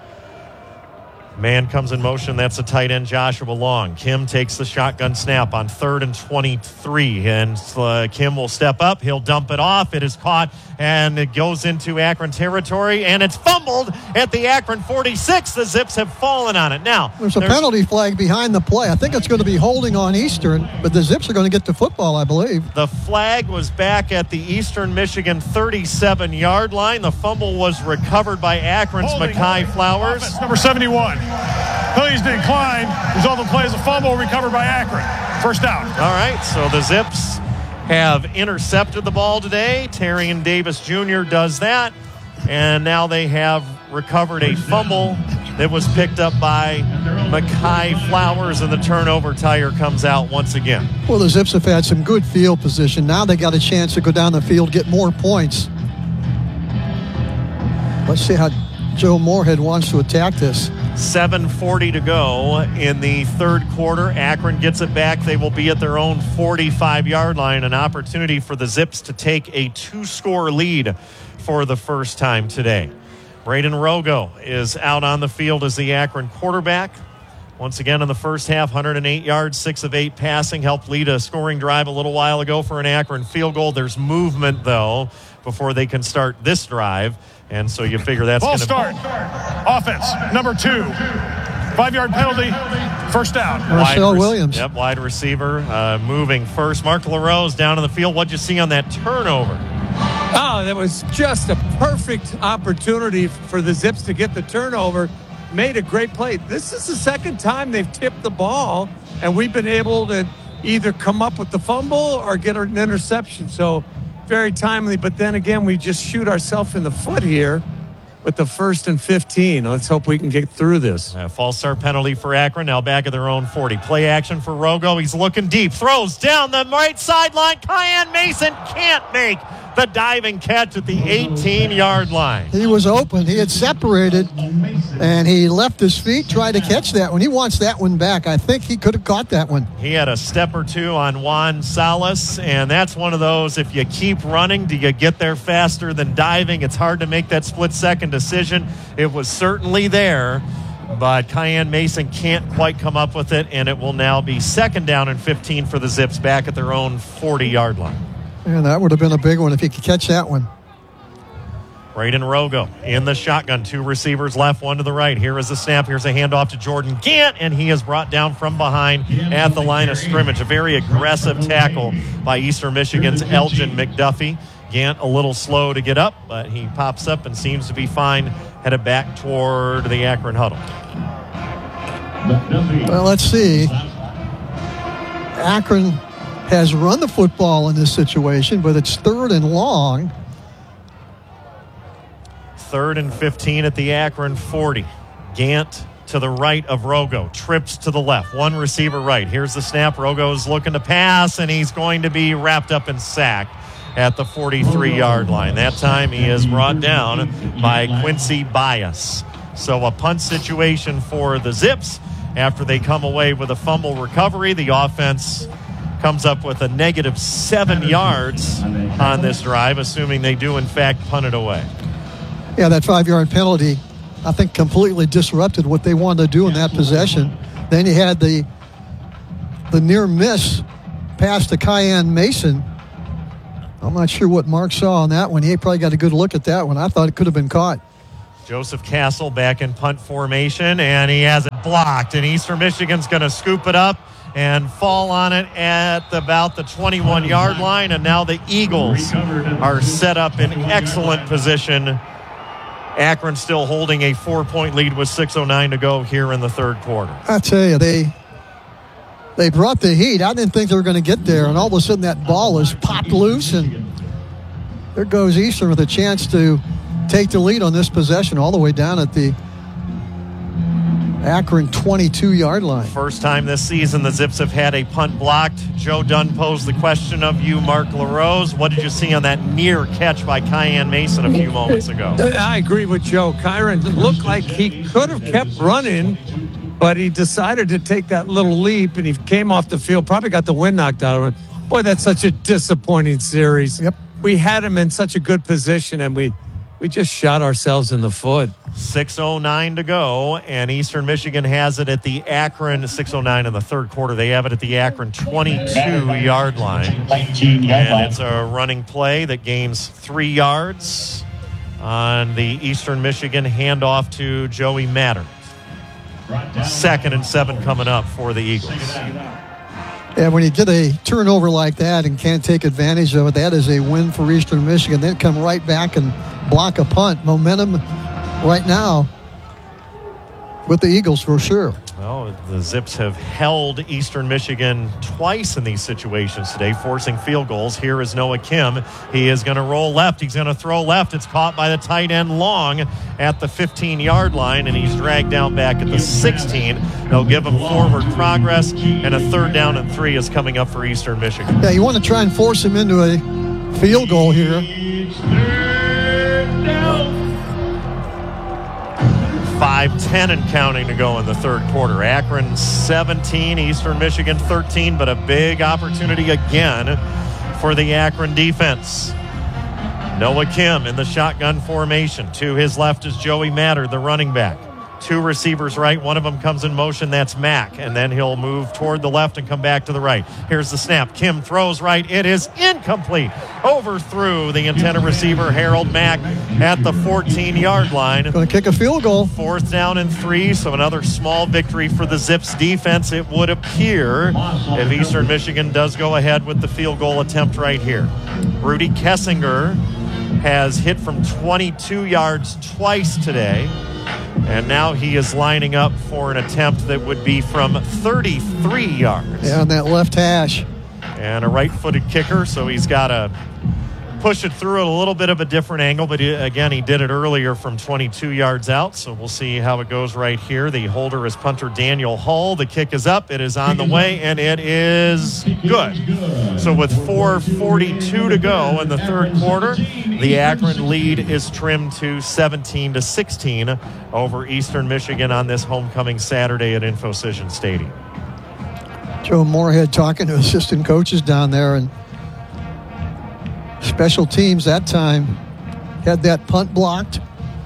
Man comes in motion. That's a tight end, Joshua Long. Kim takes the shotgun snap on third and twenty-three. And uh, Kim will step up. He'll dump it off. It is caught, and it goes into Akron territory, and it's fumbled at the Akron forty-six. The Zips have fallen on it. Now,
there's a there's, penalty flag behind the play. I think it's going to be holding on Eastern, but the Zips are going to get the football, I believe.
The flag was back at the Eastern Michigan thirty-seven-yard line. The fumble was recovered by Akron's holding, Mekhi Flowers.
Offense, number seventy-one. Penalties declined. Result of the play is a fumble recovered by Akron. First down.
All right, so the Zips have intercepted the ball today. Terrion Davis Junior does that. And now they have recovered a fumble that was picked up by Mekhi Flowers, and the turnover tire comes out once again.
Well, the Zips have had some good field position. Now they got a chance to go down the field, get more points. Let's see how Joe Moorhead wants to attack this.
seven forty to go in the third quarter. Akron gets it back. They will be at their own forty-five-yard line. An opportunity for the Zips to take a two-score lead for the first time today. Braden Rogo is out on the field as the Akron quarterback. Once again in the first half, one hundred eight yards, six of eight passing. Helped lead a scoring drive a little while ago for an Akron field goal. There's movement, though, before they can start this drive. And so you figure that's going to
start. Offense, number two. Five-yard penalty, first down.
Marcel Williams.
Yep, wide receiver uh, moving first. Mark LaRose down in the field. What'd you see on that turnover?
Oh, that was just a perfect opportunity for the Zips to get the turnover. Made a great play. This is the second time they've tipped the ball, and we've been able to either come up with the fumble or get an interception. So very timely, but then again, we just shoot ourselves in the foot here with the first and fifteen. Let's hope we can get through this.
A false start penalty for Akron, now back at their own forty. Play action for Rogo. He's looking deep, throws down the right sideline. Kyan Mason can't make the diving catch at the eighteen-yard line.
He was open. He had separated, and he left his feet, tried to catch that one. He wants that one back. I think he could have caught that one.
He had a step or two on Juan Salas, and that's one of those, if you keep running, do you get there faster than diving? It's hard to make that split-second decision. It was certainly there, but Kyan Mason can't quite come up with it, and it will now be second down and fifteen for the Zips back at their own forty-yard line.
And that would have been a big one if he could catch that one.
Braden Rogo in the shotgun. Two receivers left, one to the right. Here is the snap. Here's a handoff to Jordan Gant, and he is brought down from behind at the line of scrimmage. A very aggressive tackle by Eastern Michigan's Elgin McDuffie. Gant a little slow to get up, but he pops up and seems to be fine, headed back toward the Akron huddle.
Well, let's see. Akron has run the football in this situation, but it's third and long.
Third and fifteen at the Akron forty. Gant to the right of Rogo. Trips to the left. One receiver right. Here's the snap. Rogo's looking to pass, and he's going to be wrapped up and sacked at the forty-three-yard line. That time he is brought down by Quincy Bias. So a punt situation for the Zips after they come away with a fumble recovery. The offense comes up with a negative seven yards on this drive, assuming they do, in fact, punt it away.
Yeah, that five-yard penalty, I think, completely disrupted what they wanted to do in that possession. Then you had the the near miss pass to Cayenne Mason. I'm not sure what Mark saw on that one. He probably got a good look at that one. I thought it could have been caught.
Joseph Castle back in punt formation, and he has it blocked. And Eastern Michigan's going to scoop it up and fall on it at about the twenty-one-yard line. And now the Eagles are set up in excellent position. Akron still holding a four-point lead with six oh nine to go here in the third quarter.
I tell you, they they brought the heat. I didn't think they were going to get there, and all of a sudden that ball is popped loose, and there goes Eastern with a chance to take the lead on this possession all the way down at the Akron twenty-two-yard line.
First time this season the Zips have had a punt blocked. Joe Dunn posed the question of you, Mark LaRose. What did you see on that near catch by Cayenne Mason a few moments ago?
I agree with Joe. Kyron looked like he could have kept running, but he decided to take that little leap, and he came off the field, probably got the wind knocked out of him. Boy, that's such a disappointing series.
Yep.
We had him in such a good position, and we, we just shot ourselves in the foot.
six oh nine to go, and Eastern Michigan has it at the Akron, six oh nine in the third quarter. They have it at the Akron twenty-two-yard line. And it's a running play that gains three yards on the Eastern Michigan handoff to Joey Matter. Second and seven coming up for the Eagles.
Yeah, when you get a turnover like that and can't take advantage of it, that is a win for Eastern Michigan. Then come right back and block a punt. Momentum right now with the Eagles for sure.
Well, the Zips have held Eastern Michigan twice in these situations today, forcing field goals. Here is Noah Kim. He is going to roll left. He's going to throw left. It's caught by the tight end Long at the fifteen-yard line, and he's dragged down back at the sixteen. They'll give him forward progress, and a third down and three is coming up for Eastern Michigan.
Yeah, you want to try and force him into a field goal here.
five ten and counting to go in the third quarter. Akron seventeen, Eastern Michigan thirteen, but a big opportunity again for the Akron defense. Noah Kim in the shotgun formation. To his left is Joey Matter, the running back. Two receivers right. One of them comes in motion. That's Mack. And then he'll move toward the left and come back to the right. Here's the snap. Kim throws right. It is incomplete. Overthrew the intended receiver, Harold Mack, at the fourteen-yard line.
Going to kick a field goal.
Fourth down and three, so another small victory for the Zips defense, it would appear, if Eastern Michigan does go ahead with the field goal attempt right here. Rudy Kessinger has hit from twenty-two yards twice today. And now he is lining up for an attempt that would be from thirty-three yards.
Yeah, on that left hash.
And a right-footed kicker, so he's got to push it through at a little bit of a different angle. But he, again, he did it earlier from twenty-two yards out, so we'll see how it goes right here. The holder is punter Daniel Hull. The kick is up. It is on the way, and it is good. So with four forty-two to go in the third quarter, the Akron lead is trimmed to seventeen to sixteen over Eastern Michigan on this homecoming Saturday at InfoCision Stadium.
Joe Moorhead talking to assistant coaches down there, and special teams that time had that punt blocked.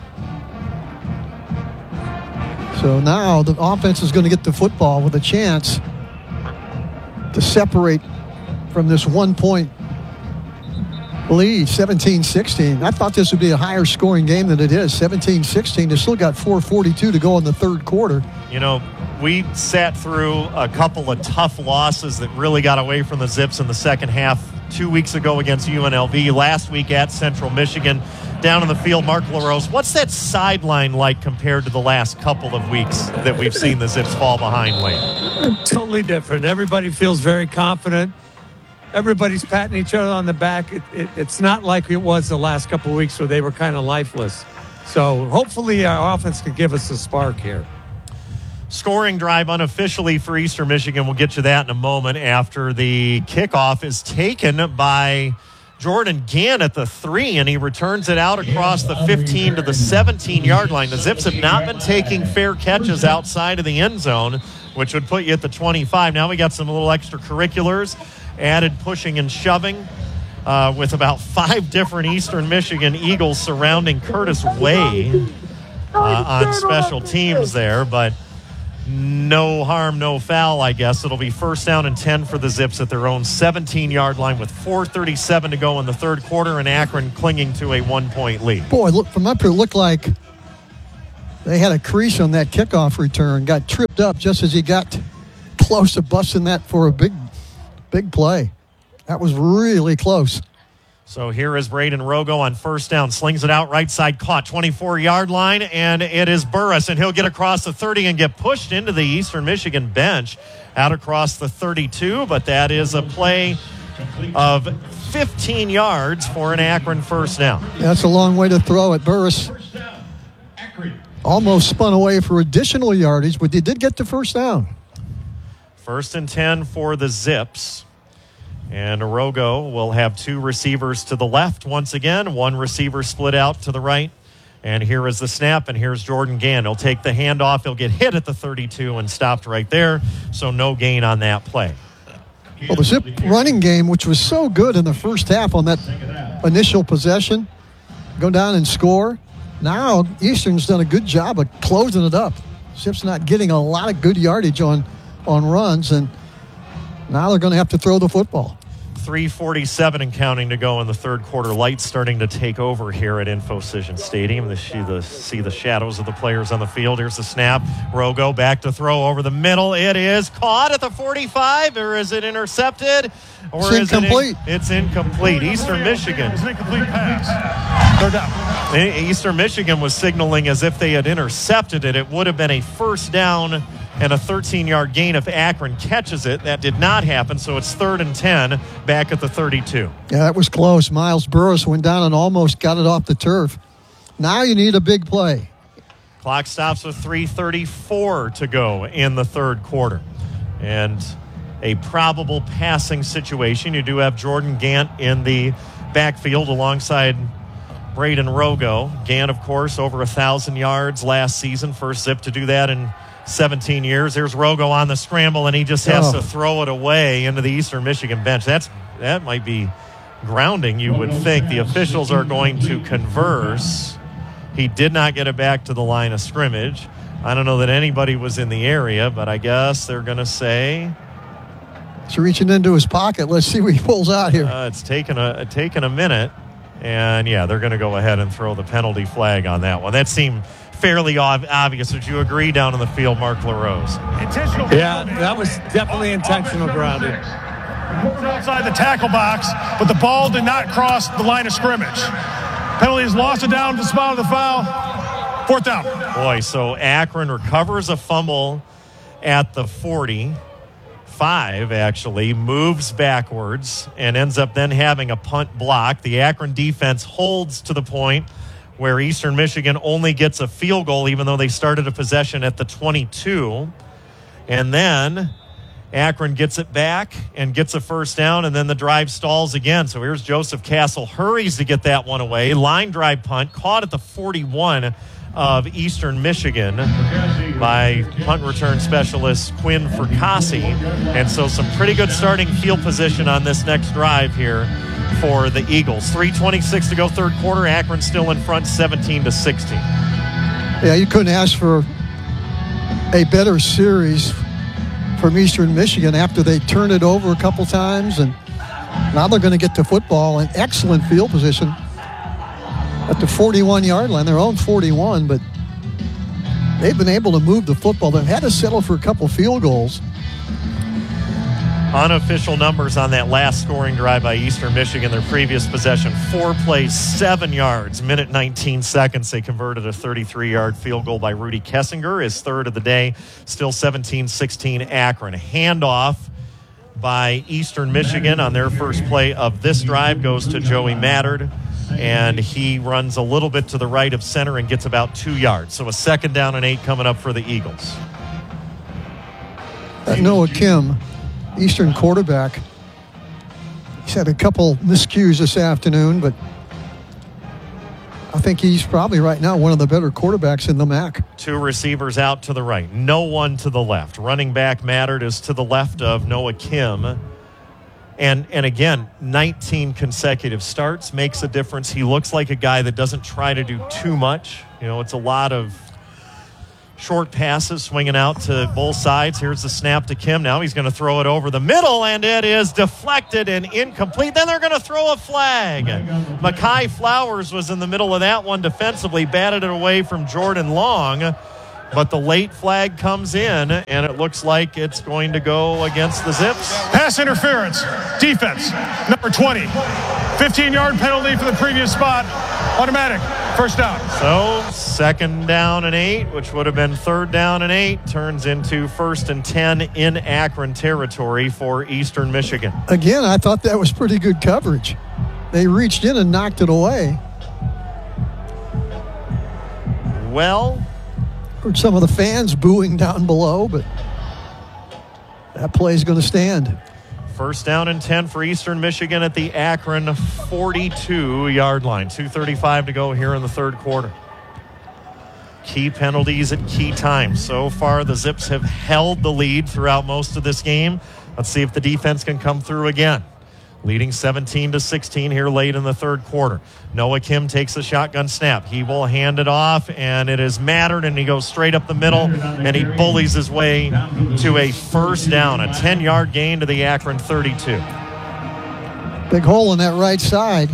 So now the offense is going to get the football with a chance to separate from this one-point lead, seventeen sixteen. I thought this would be a higher scoring game than it is, seventeen sixteen. They still got four forty-two to go in the third quarter.
You know, we sat through a couple of tough losses that really got away from the Zips in the second half. Two weeks ago against U N L V, last week at Central Michigan. Down in the field, Mark LaRose, what's that sideline like compared to the last couple of weeks that we've seen the Zips fall behind late?
Totally different. Everybody feels very confident. Everybody's patting each other on the back. It, it, it's not like it was the last couple of weeks where they were kind of lifeless. So hopefully our offense can give us a spark here.
Scoring drive unofficially for Eastern Michigan. We'll get to that in a moment after the kickoff is taken by Jordan Gant at the three, and he returns it out across the fifteen to the seventeen-yard line. The Zips have not been taking fair catches outside of the end zone, which would put you at the twenty-five. Now we got some little extracurriculars, added pushing and shoving, uh, with about five different Eastern Michigan Eagles surrounding Curtis Way uh, on special teams there, but no harm, no foul, I guess. It'll be first down and ten for the Zips at their own seventeen-yard line with four thirty-seven to go in the third quarter, and Akron clinging to a one-point lead.
Boy, look, from up here, it looked like they had a crease on that kickoff return, got tripped up just as he got close to busting that for a big, big play. That was really close.
So here is Braden Rogo on first down, slings it out right side, caught twenty-four-yard line, and it is Burris, and he'll get across the thirty and get pushed into the Eastern Michigan bench out across the thirty-two, but that is a play of fifteen yards for an Akron first down.
That's a long way to throw it. Burris almost spun away for additional yardage, but he did get the first down.
First and ten for the Zips. And Rogo will have two receivers to the left once again. One receiver split out to the right. And here is the snap, and here's Jordan Gant. He'll take the handoff. He'll get hit at the thirty-two and stopped right there. So no gain on that play.
Well, the Zip running game, which was so good in the first half on that initial possession, go down and score. Now Eastern's done a good job of closing it up. Zip's not getting a lot of good yardage on, on runs, and now they're going to have to throw the football.
three forty-seven and counting to go in the third quarter. Lights starting to take over here at InfoCision Stadium. To see the, see the shadows of the players on the field. Here's the snap. Rogo back to throw over the middle. It is caught at the forty-five, or is it intercepted? Or
it's
is
incomplete.
It in, it's incomplete. Eastern Michigan.
It's an incomplete pass. Third down.
Eastern Michigan was signaling as if they had intercepted it. It would have been a first down and a thirteen-yard gain if Akron catches it. That did not happen, so it's third and ten back at the thirty-two.
Yeah, that was close. Miles Burris went down and almost got it off the turf. Now you need a big play.
Clock stops with three thirty-four to go in the third quarter. And a probable passing situation. You do have Jordan Gant in the backfield alongside Braden Rogo. Gant, of course, over one thousand yards last season. First Zip to do that in seventeen years. There's Rogo on the scramble, and he just has
oh.
to throw it away into the Eastern Michigan bench. That's That might be grounding, you would think. The officials are going to converse. He did not get it back to the line of scrimmage. I don't know that anybody was in the area, but I guess they're going to say...
He's reaching into his pocket. Let's see what he pulls out here.
Uh, it's taken a, taken a minute. And, yeah, they're going to go ahead and throw the penalty flag on that one. That seemed fairly ob- obvious. Would you agree down in the field, Mark LaRose?
Intentional. Yeah, that was definitely intentional grounding.
Outside the tackle box, but the ball did not cross the line of scrimmage. Penalty is lost it down to the spot of the foul. Fourth down.
Boy, so Akron recovers a fumble at the forty. Five, actually, moves backwards and ends up then having a punt block. The Akron defense holds to the point where Eastern Michigan only gets a field goal, even though they started a possession at the twenty-two. And then Akron gets it back and gets a first down, and then the drive stalls again. So here's Joseph Castle, hurries to get that one away. Line drive punt, caught at the forty-one of Eastern Michigan by punt return specialist Quinn Fracassi. And so some pretty good starting field position on this next drive here for the Eagles. three twenty-six to go third quarter. Akron still in front seventeen to sixteen.
Yeah, you couldn't ask for a better series from Eastern Michigan after they turned it over a couple times, and now they're going to get to football in excellent field position at the forty-one-yard line, their own forty-one, but they've been able to move the football. They've had to settle for a couple field goals.
Unofficial numbers on that last scoring drive by Eastern Michigan, their previous possession, four plays, seven yards, minute nineteen seconds. They converted a thirty-three-yard field goal by Rudy Kessinger, his third of the day, still seventeen sixteen Akron. Handoff by Eastern Michigan on their first play of this drive goes to Joey Mattard, and he runs a little bit to the right of center and gets about two yards. So a second down and eight coming up for the Eagles.
That Noah Kim, Eastern quarterback, he's had a couple miscues this afternoon, but I think he's probably right now one of the better quarterbacks in the M A C.
Two receivers out to the right, no one to the left. Running back Mattert is to the left of Noah Kim. And and again, nineteen consecutive starts makes a difference. He looks like a guy that doesn't try to do too much. You know, it's a lot of short passes swinging out to both sides. Here's the snap to Kim. Now he's going to throw it over the middle, and it is deflected and incomplete. Then they're going to throw a flag. Mekhi Flowers was in the middle of that one defensively, batted it away from Jordan Long. But the late flag comes in, and it looks like it's going to go against the Zips.
Pass interference. Defense, number twenty. fifteen-yard penalty for the previous spot. Automatic. First down.
So second down and eight, which would have been third down and eight, turns into first and ten in Akron territory for Eastern Michigan.
Again, I thought that was pretty good coverage. They reached in and knocked it away.
Well,
heard some of the fans booing down below, but that play is going to stand.
First down and ten for Eastern Michigan at the Akron forty-two-yard line. two thirty-five to go here in the third quarter. Key penalties at key times. So far, the Zips have held the lead throughout most of this game. Let's see if the defense can come through again. Leading seventeen to sixteen here late in the third quarter. Noah Kim takes a shotgun snap. He will hand it off, and it is Mattert, and he goes straight up the middle, and he bullies his way to a first down, a ten-yard gain to the Akron thirty-two.
Big hole in that right side.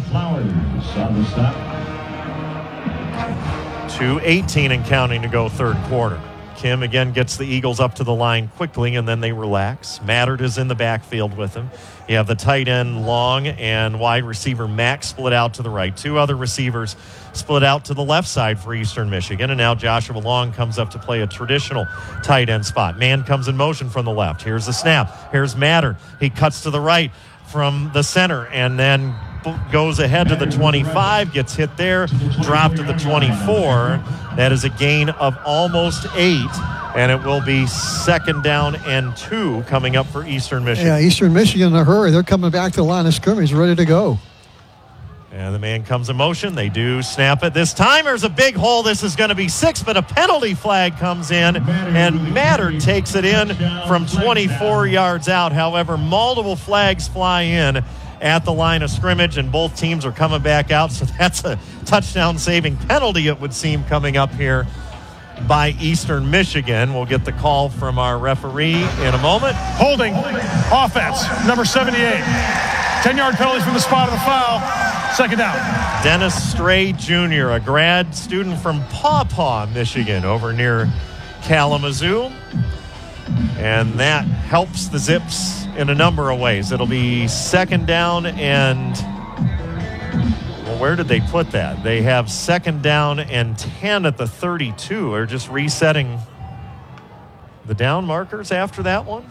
two eighteen and counting to go third quarter. Kim again gets the Eagles up to the line quickly, and then they relax. Mattert is in the backfield with him. You have the tight end Long and wide receiver Mack split out to the right. Two other receivers split out to the left side for Eastern Michigan. And now Joshua Long comes up to play a traditional tight end spot. Man comes in motion from the left. Here's the snap. Here's Mattert. He cuts to the right from the center and then goes ahead to the twenty-five, gets hit there, dropped to the twenty-four. That is a gain of almost eight, and it will be second down and two coming up for Eastern Michigan.
Yeah, Eastern Michigan in a hurry. They're coming back to the line of scrimmage, ready to go.
And the man comes in motion. They do snap it this time. There's a big hole. This is going to be six, but a penalty flag comes in, and Mattert takes it in from twenty-four yards out. However, multiple flags fly in at the line of scrimmage, and both teams are coming back out, so that's a touchdown-saving penalty, it would seem, coming up here by Eastern Michigan. We'll get the call from our referee in a moment.
Holding, offense, number seventy-eight. ten-yard penalty from the spot of the foul. Second down.
Dennis Stray Junior, a grad student from Paw Paw, Michigan, over near Kalamazoo. And that helps the Zips in a number of ways. It'll be second down and, well, where did they put that? They have second down and ten at the thirty-two. They're just resetting the down markers after that one.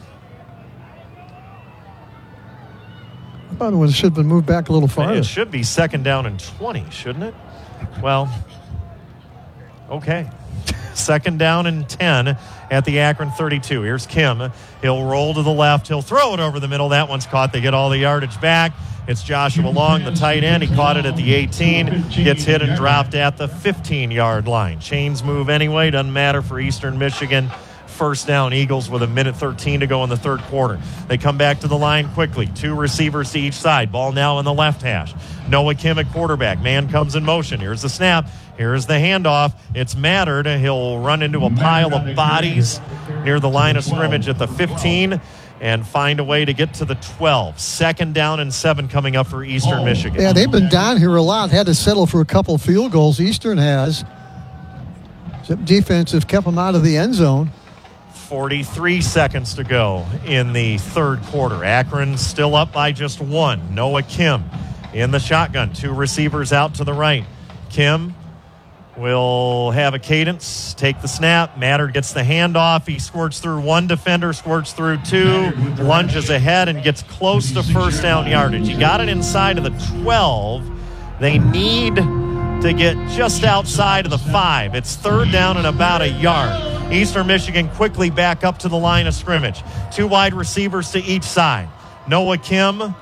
I thought it should have been moved back a little farther.
It should be second down and twenty, shouldn't it? Well, okay. Second down and ten at the Akron thirty-two. Here's Kim. He'll roll to the left. He'll throw it over the middle. That one's caught. They get all the yardage back. It's Joshua Long, the tight end. He caught it at the eighteen. Gets hit and dropped at the fifteen-yard line. Chains move anyway. Doesn't matter for Eastern Michigan. First down, Eagles with a minute thirteen to go in the third quarter. They come back to the line quickly. Two receivers to each side. Ball now in the left hash. Noah Kim at quarterback. Man comes in motion. Here's the snap. Here's the handoff. It's Mattert. He'll run into a pile of bodies near the line of scrimmage at the fifteen and find a way to get to the twelve. Second down and seven coming up for Eastern Michigan.
Yeah, they've been down here a lot. Had to settle for a couple of field goals. Eastern has. Zip defense have kept them out of the end zone.
forty-three seconds to go in the third quarter. Akron still up by just one. Noah Kim in the shotgun. Two receivers out to the right. Kim will have a cadence, take the snap. Mattert gets the handoff. He squirts through one defender, squirts through two, lunges ahead, and gets close to first down yardage. He got it inside of the twelve. They need to get just outside of the five. It's third down and about a yard. Eastern Michigan quickly back up to the line of scrimmage. Two wide receivers to each side. Noah Kim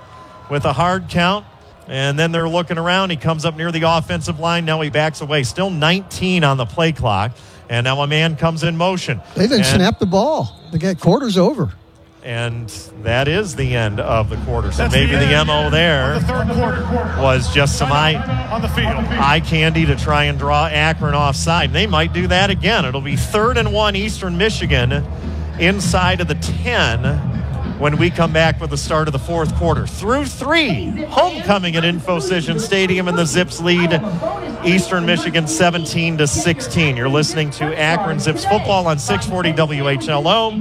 with a hard count. And then they're looking around. He comes up near the offensive line. Now he backs away. Still nineteen on the play clock. And now a man comes in motion.
They didn't
and,
snap the ball. The get quarter's over.
And that is the end of the quarter. So
That's
maybe
the,
the M O there
the third quarter.
was just some eye,
on the field.
eye candy to try and draw Akron offside. They might do that again. It'll be third and one Eastern Michigan inside of the ten when we come back with the start of the fourth quarter. Through three, homecoming at Infocision Stadium, and the Zips lead Eastern Michigan seventeen to sixteen. You're listening to Akron Zips football on six forty W H L O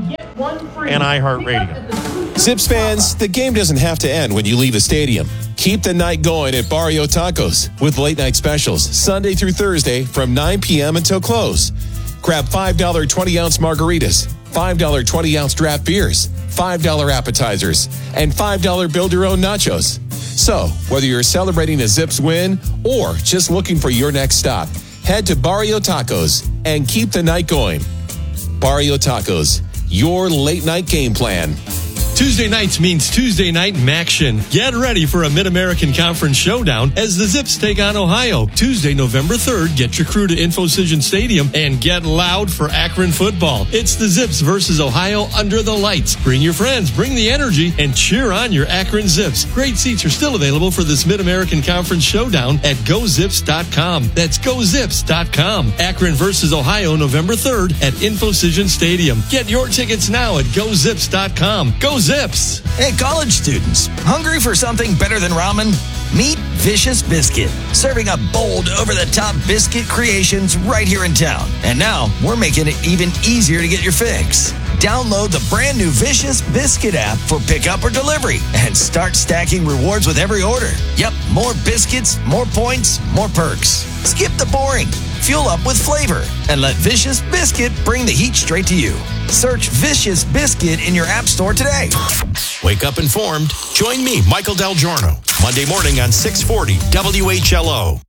and iHeartRadio.
Zips fans, the game doesn't have to end when you leave the stadium. Keep the night going at Barrio Tacos with late night specials Sunday through Thursday from nine p.m. until close. Grab five dollar twenty-ounce margaritas, five dollar twenty-ounce draft beers, five dollar appetizers, and five dollar build-your-own nachos. So, whether you're celebrating a Zips win or just looking for your next stop, head to Barrio Tacos and keep the night going. Barrio Tacos, your late-night game plan.
Tuesday nights means Tuesday night in action. Get ready for a Mid-American Conference showdown as the Zips take on Ohio. Tuesday, November third, get your crew to Infocision Stadium and get loud for Akron football. It's the Zips versus Ohio under the lights. Bring your friends, bring the energy, and cheer on your Akron Zips. Great seats are still available for this Mid-American Conference showdown at go zips dot com. That's go zips dot com. Akron versus Ohio, November third at Infocision Stadium. Get your tickets now at go zips dot com. Go Zips!
Hey, college students, hungry for something better than ramen? Meet Vicious Biscuit, serving up bold, over-the-top biscuit creations right here in town. And now, we're making it even easier to get your fix. Download the brand new Vicious Biscuit app for pickup or delivery and start stacking rewards with every order. Yep, more biscuits, more points, more perks. Skip the boring. Fuel up with flavor and let Vicious Biscuit bring the heat straight to you. Search Vicious Biscuit in your app store today.
Wake up informed. Join me, Michael Del Giorno, Monday morning on six forty W H L O.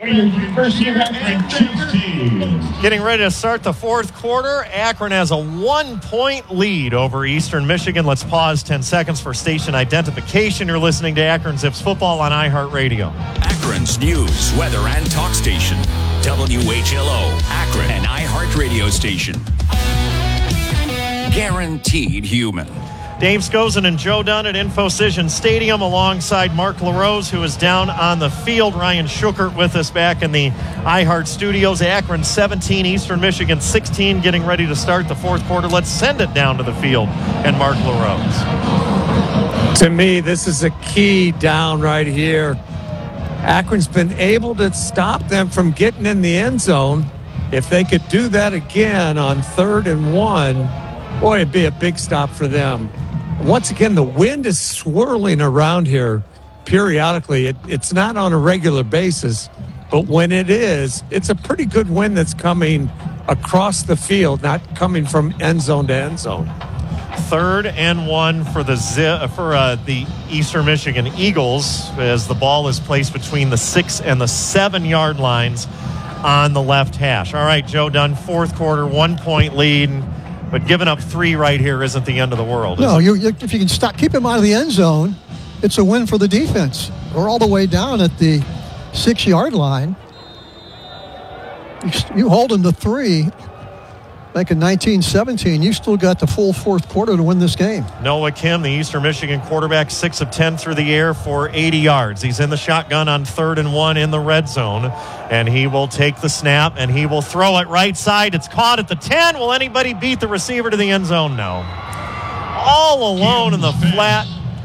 Getting ready to start the fourth quarter. Akron has a one-point lead over Eastern Michigan. Let's pause ten seconds for station identification. You're listening to Akron Zips football on iHeartRadio.
Akron's news, weather, and talk station. W H L O, Akron, and iHeartRadio station. Guaranteed human.
Dave Scozen and Joe Dunn at Infocision Stadium alongside Mark LaRose, who is down on the field. Ryan Schuchert with us back in the iHeart studios. Akron seventeen, Eastern Michigan sixteen, getting ready to start the fourth quarter. Let's send it down to the field and Mark LaRose.
To me, this is a key down right here. Akron's been able to stop them from getting in the end zone. If they could do that again on third and one, boy, it'd be a big stop for them. Once again, the wind is swirling around here periodically. It, it's not on a regular basis, but when it is, it's a pretty good wind that's coming across the field, not coming from end zone to end zone.
Third and one for the for uh, the Eastern Michigan Eagles as the ball is placed between the six and the seven yard lines on the left hash. All right, Joe Dunn, fourth quarter, one point lead. But giving up three right here isn't the end of the world.
No, you, you, if you can stop, keep him out of the end zone, it's a win for the defense. We're all the way down at the six-yard line. You, you hold him to three, like in nineteen seventeen, you still got the full fourth quarter to win this game.
Noah Kim, the Eastern Michigan quarterback, six of ten through the air for eighty yards. He's in the shotgun on third and one in the red zone, and he will take the snap, and he will throw it right side. It's caught at the ten. Will anybody beat the receiver to the end zone? No. All alone in the flat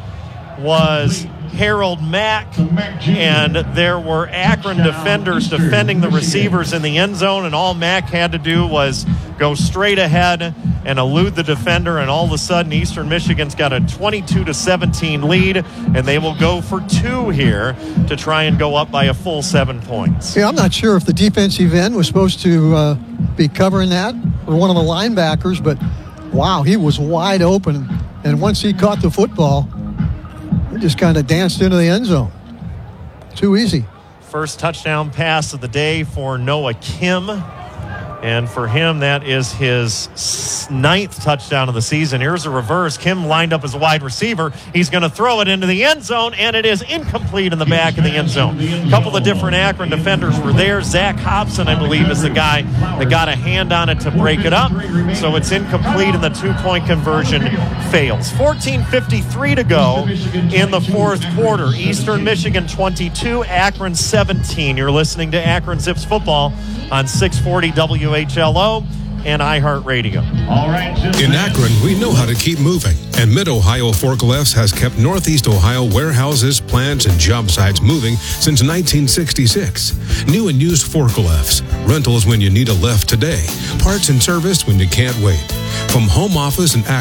was Harold Mack, and there were Akron defenders defending the receivers in the end zone, and all Mack had to do was go straight ahead and elude the defender, and all of a sudden Eastern Michigan's got a twenty-two to seventeen lead, and they will go for two here to try and go up by a full seven points.
Yeah, I'm not sure if the defensive end was supposed to uh, be covering that, or one of the linebackers, but wow, he was wide open, and once he caught the football, he just kind of danced into the end zone. Too easy.
First touchdown pass of the day for Noah Kim. And for him, that is his ninth touchdown of the season. Here's a reverse. Kim lined up as a wide receiver. He's going to throw it into the end zone, and it is incomplete in the back of the end zone. A couple of different Akron defenders were there. Zach Hobson, I believe, is the guy that got a hand on it to break it up. So it's incomplete, and the two-point conversion fails. fourteen fifty-three to go in the fourth quarter. Eastern Michigan twenty-two, Akron seventeen. You're listening to Akron Zips football on six forty W H L O and iHeartRadio.
All right. In Akron, we know how to keep moving, and Mid-Ohio Forklifts has kept Northeast Ohio warehouses, plants, and job sites moving since nineteen sixty-six. New and used forklifts, rentals when you need a lift today, parts and service when you can't wait. From home office and